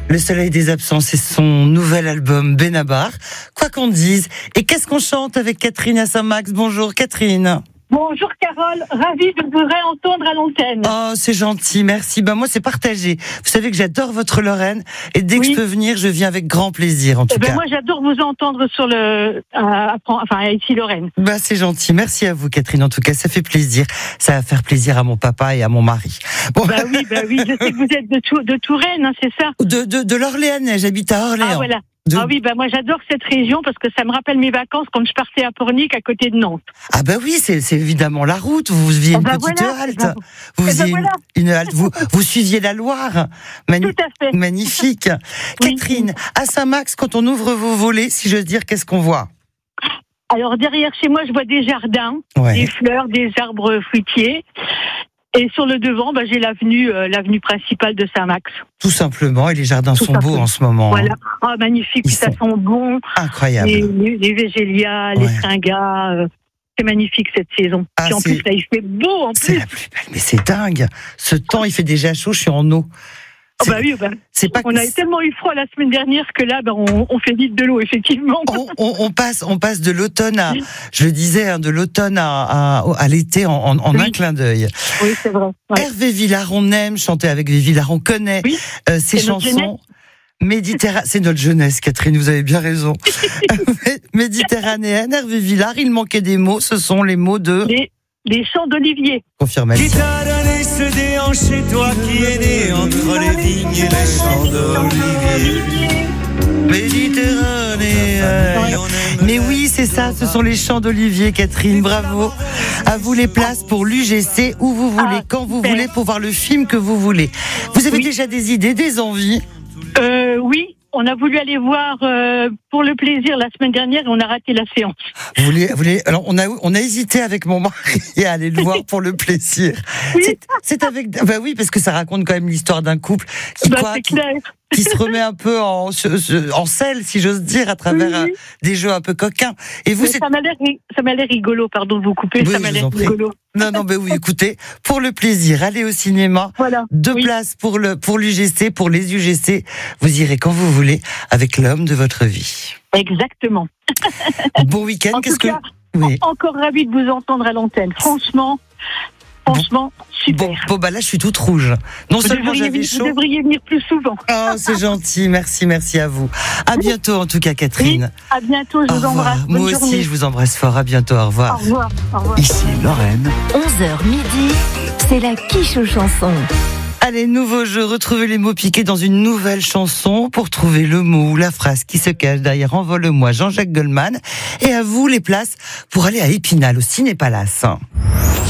Le Soleil des absents, c'est son nouvel album Benabar. Quoi qu'on dise. Et qu'est-ce qu'on chante avec Catherine à Saint-Max? Bonjour Catherine. Bonjour Carole, ravie de vous réentendre à l'antenne. Oh, c'est gentil, merci. Moi, c'est partagé. Vous savez que j'adore votre Lorraine et dès que je peux venir, je viens avec grand plaisir, en tout cas. Moi, j'adore vous entendre sur ici Lorraine. C'est gentil. Merci à vous, Catherine. En tout cas, ça fait plaisir. Ça va faire plaisir à mon papa et à mon mari. Bon. Oui. Je sais que vous êtes de Touraine, hein, c'est ça? De l'Orléanais. J'habite à Orléans. Ah, voilà. Moi j'adore cette région parce que ça me rappelle mes vacances quand je partais à Pornic à côté de Nantes. Ah oui, c'est évidemment la route. Vous faisiez une petite halte. Vous faisiez une halte. Vous suiviez la Loire. Tout à fait. Magnifique. Oui. Catherine, à Saint-Max, quand on ouvre vos volets, si j'ose dire, qu'est-ce qu'on voit? Alors derrière chez moi, je vois des jardins, des fleurs, des arbres fruitiers. Et sur le devant, j'ai l'avenue principale de Saint-Max. Tout simplement, et les jardins sont beaux en ce moment. Voilà, magnifique, ça sent bon. Incroyable. Les végélias, les fringats, c'est magnifique cette saison. Puis en plus, là, il fait beau en plus. C'est la plus belle, mais c'est dingue. Ce temps, il fait déjà chaud, je suis en eau. On a tellement eu froid la semaine dernière que là, on fait vite de l'eau, effectivement. On passe de l'automne à, je le disais, de l'automne à l'été en un clin d'œil. Oui, c'est vrai. Ouais. Hervé Villard, on aime chanter avec Hervé Villard, on connaît ses chansons. C'est notre jeunesse, Catherine, vous avez bien raison. Méditerranéenne, Hervé Villard, il manquait des mots, ce sont les mots de... Les champs d'olivier. Confirmation. Qui t'a donné ce déhanché, chez toi qui est né entre les vignes et les champs d'olivier. Méditerranéen. Mais oui, c'est ça, ce sont les champs d'olivier, Catherine, bravo. À vous les places pour l'UGC, où vous voulez, quand vous voulez, pour voir le film que vous voulez. Vous avez déjà des idées, des envies? Oui. On a voulu aller voir pour le plaisir la semaine dernière et on a raté la séance. Alors on a hésité avec mon mari à aller le voir pour le plaisir. Oui. C'est avec oui, parce que ça raconte quand même l'histoire d'un couple qui se remet un peu en selle, si j'ose dire, à travers des jeux un peu coquins. Et vous, ça m'a l'air rigolo, pardon de vous couper, ça m'a l'air rigolo. Non, oui, écoutez, pour le plaisir, allez au cinéma. Voilà. 2 places pour l'UGC, pour les UGC. Vous irez quand vous voulez avec l'homme de votre vie. Exactement. Bon week-end, encore ravi de vous entendre à l'antenne. Franchement, super. Là, je suis toute rouge. Non seulement j'avais chaud. Vous devriez venir plus souvent. Oh, c'est gentil. Merci à vous. À bientôt, en tout cas, Catherine. Oui, à bientôt, je vous embrasse. Moi aussi, je vous embrasse fort. À bientôt, au revoir. Au revoir. Ici Lorraine. 11h midi, c'est la quiche aux chansons. Allez, nouveau jeu, retrouvez les mots piqués dans une nouvelle chanson pour trouver le mot ou la phrase qui se cache derrière Envole-moi, Jean-Jacques Goldman. Et à vous les places pour aller à Épinal, au Ciné Palace.